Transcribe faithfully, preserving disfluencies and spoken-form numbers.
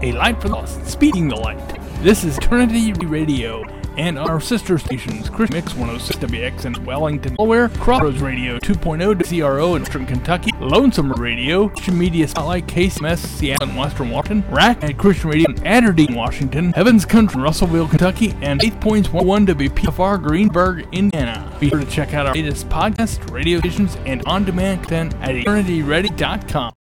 a light for the lost, speeding the light. This is Eternity Radio, and our sister stations, Christian Mix one oh six W X in Wellington, Delaware, Crossroads Radio two point oh C R O in Western Kentucky, Lonesome Radio, Christian Media Spotlight, K C M S, Seattle and Western Washington, Rack and Christian Radio in Aberdeen, Washington, Heaven's Country in Russellville, Kentucky, and eight point one W P F R Greenberg, Indiana. Be sure to check out our latest podcasts, radio stations, and on-demand content at eternity ready dot com.